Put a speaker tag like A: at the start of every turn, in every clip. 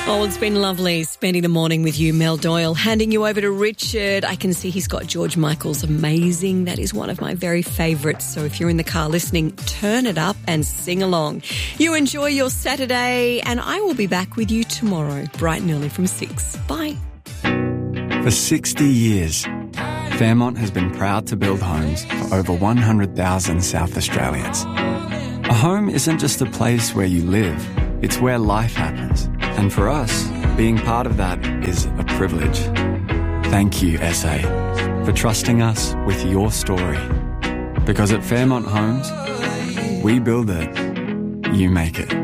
A: Oh, it's been lovely spending the morning with you, Mel Doyle. Handing you over to Richard. I can see he's got George Michael's Amazing. That is one of my very favourites. So if you're in the car listening, turn it up and sing along. You enjoy your Saturday, and I will be back with you tomorrow, bright and early from 6. Bye.
B: For 60 years, Fairmont has been proud to build homes for over 100,000 South Australians. A home isn't just a place where you live, it's where life happens. And for us, being part of that is a privilege. Thank you, SA, for trusting us with your story. Because at Fairmont Homes, we build it, you make it.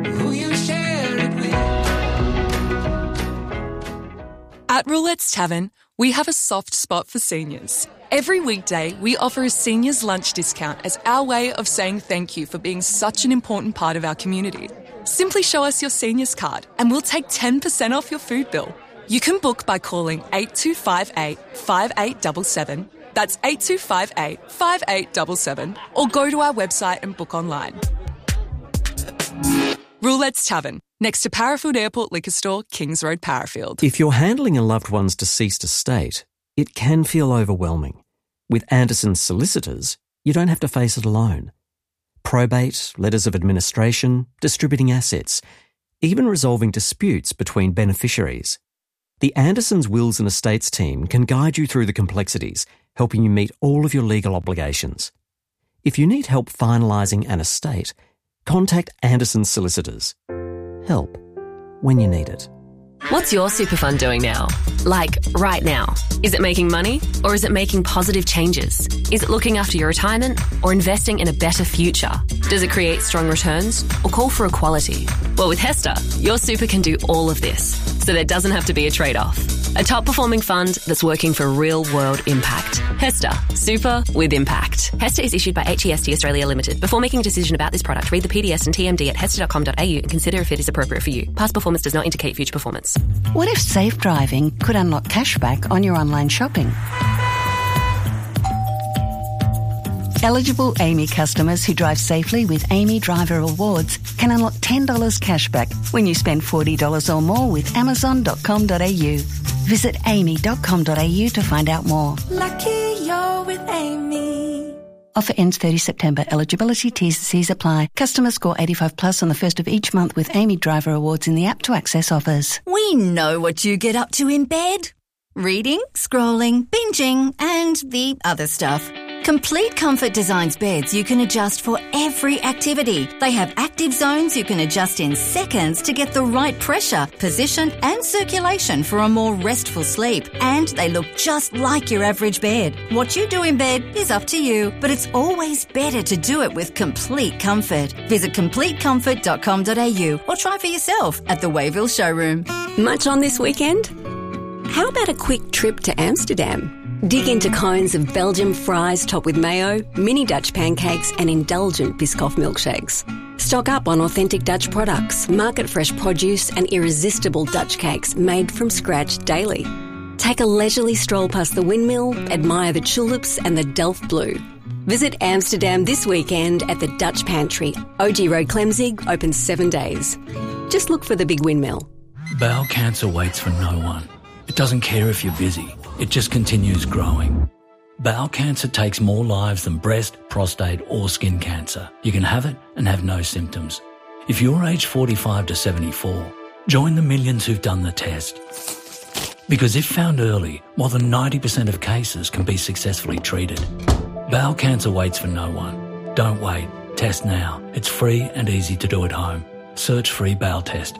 C: At Roulette's Tavern, we have a soft spot for seniors. Every weekday, we offer a seniors lunch discount as our way of saying thank you for being such an important part of our community. Simply show us your seniors card and we'll take 10% off your food bill. You can book by calling 8258 5877. That's 8258 5877. Or go to our website and book online. Roulette's Tavern, next to Parafield Airport Liquor Store, Kings Road, Parafield.
D: If you're handling a loved one's deceased estate, it can feel overwhelming. With Anderson's solicitors, you don't have to face it alone. Probate, letters of administration, distributing assets, even resolving disputes between beneficiaries. The Anderson's Wills and Estates team can guide you through the complexities, helping you meet all of your legal obligations. If you need help finalising an estate, contact Anderson's solicitors. Help when you need it.
E: What's your super fund doing now? Like, right now. Is it making money or is it making positive changes? Is it looking after your retirement or investing in a better future? Does it create strong returns or call for equality? Well, with Hester, your super can do all of this, so there doesn't have to be a trade-off. A top-performing fund that's working for real-world impact. Hester, super with impact. Hester is issued by HEST Australia Limited. Before making a decision about this product, read the PDS and TMD at hester.com.au and consider if it is appropriate for you. Past performance does not indicate future performance.
F: What if safe driving could unlock cashback on your online shopping? Eligible AAMI customers who drive safely with AAMI Driver Rewards can unlock $10 cashback when you spend $40 or more with Amazon.com.au. Visit aami.com.au to find out more.
G: Lucky you're with AAMI.
F: Offer ends 30 September. Eligibility T's and C's apply. Customers score 85 plus on the first of each month with AAMI Driver Rewards in the app to access offers.
G: We know what you get up to in bed. Reading, scrolling, binging, and the other stuff. Complete Comfort designs beds you can adjust for every activity. They have active zones you can adjust in seconds to get the right pressure, position and circulation for a more restful sleep. And they look just like your average bed. What you do in bed is up to you, but it's always better to do it with Complete Comfort. Visit CompleteComfort.com.au or try for yourself at the Wayville showroom.
E: Much on this weekend? How about a quick trip to Amsterdam? Dig into cones of Belgian fries topped with mayo, mini Dutch pancakes and indulgent Biscoff milkshakes. Stock up on authentic Dutch products, market fresh produce and irresistible Dutch cakes made from scratch daily. Take a leisurely stroll past the windmill, admire the tulips and the Delft Blue. Visit Amsterdam this weekend at the Dutch Pantry, OG Road Klemzig, open 7 days. Just look for the big windmill.
H: Bowel cancer waits for no one. It doesn't care if you're busy. It just continues growing. Bowel cancer takes more lives than breast, prostate or skin cancer. You can have it and have no symptoms. If you're aged 45 to 74, join the millions who've done the test. Because if found early, more than 90% of cases can be successfully treated. Bowel cancer waits for no one. Don't wait. Test now. It's free and easy to do at home. Search free bowel test.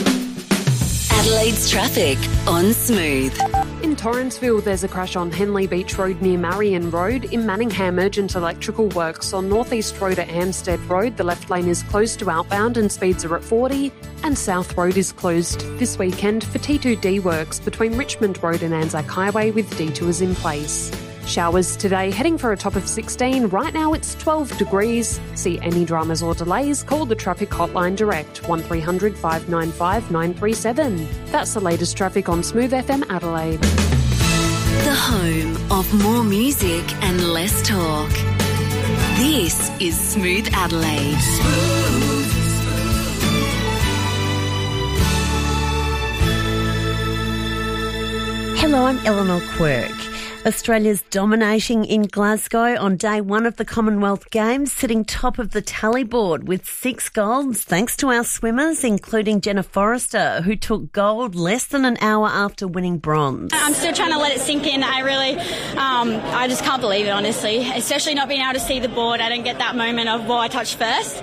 E: Adelaide's traffic on Smooth.
I: In Torrensville, there's a crash on Henley Beach Road near Marion Road. In Manningham, urgent electrical works on North East Road at Amstead Road. The left lane is closed to outbound and speeds are at 40. And South Road is closed this weekend for T2D works between Richmond Road and Anzac Highway with detours in place. Showers today, heading for a top of 16. Right now it's 12 degrees. See any dramas or delays, call the traffic hotline direct, 1300 595 937. That's the latest traffic on Smooth FM Adelaide.
E: The home of more music and less talk. This is Smooth Adelaide.
J: Hello, I'm Eleanor Quirk. Australia's dominating in Glasgow on day one of the Commonwealth Games, sitting top of the tally board with 6 golds, thanks to our swimmers, including Jenna Forrester, who took gold less than an hour after winning bronze.
K: I'm still trying to let it sink in. I just can't believe it, honestly, especially not being able to see the board. I don't get that moment of, I touched first.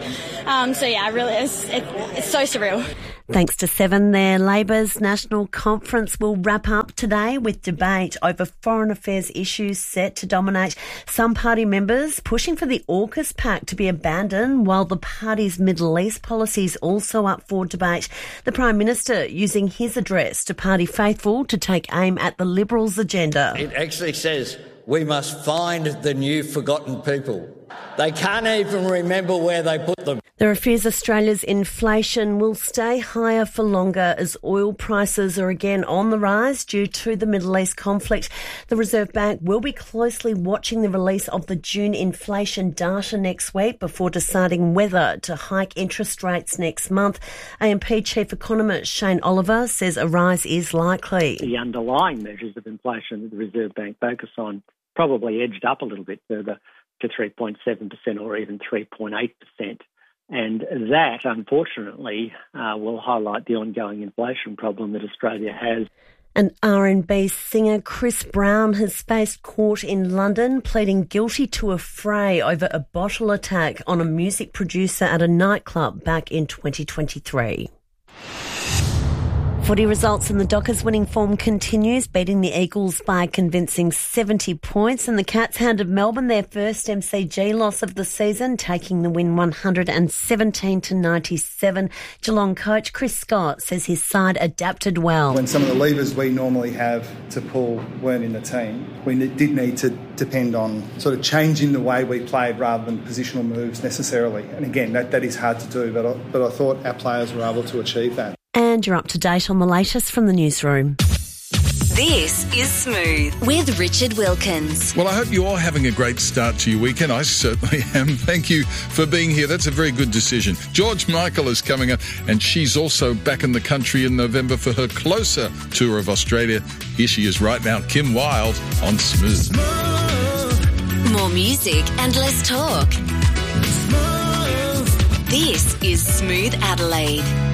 K: It's so surreal.
J: Thanks to Seven there, Labor's National Conference will wrap up today with debate over foreign affairs issues set to dominate. Some party members pushing for the AUKUS Pact to be abandoned, while the party's Middle East policy is also up for debate. The Prime Minister using his address to party faithful to take aim at the Liberals' agenda.
L: It actually says we must find the new forgotten people. They can't even remember where they put them.
J: There are fears Australia's inflation will stay higher for longer as oil prices are again on the rise due to the Middle East conflict. The Reserve Bank will be closely watching the release of the June inflation data next week before deciding whether to hike interest rates next month. AMP Chief Economist Shane Oliver says a rise is likely.
M: The underlying measures of inflation that the Reserve Bank focus on probably edged up a little bit further to 3.7% or even 3.8%. And that, unfortunately, will highlight the ongoing inflation problem that Australia has.
J: And R&B singer Chris Brown has faced court in London, pleading guilty to a fray over a bottle attack on a music producer at a nightclub back in 2023. Footy results and the Dockers winning form continues, beating the Eagles by a convincing 70 points. And the Cats handed Melbourne their first MCG loss of the season, taking the win 117-97. Geelong coach Chris Scott says his side adapted well.
N: When some of the levers we normally have to pull weren't in the team, we did need to depend on sort of changing the way we played rather than positional moves necessarily. And again, that is hard to do, but I thought our players were able to achieve that.
J: And you're up to date on the latest from the newsroom.
O: This is Smooth with Richard Wilkins.
P: Well, I hope you're having a great start to your weekend. I certainly am. Thank you for being here. That's a very good decision. George Michael is coming up, and she's also back in the country in November for her Closer tour of Australia. Here she is right now, Kim Wilde on Smooth.
O: More music and less talk. This is Smooth Adelaide.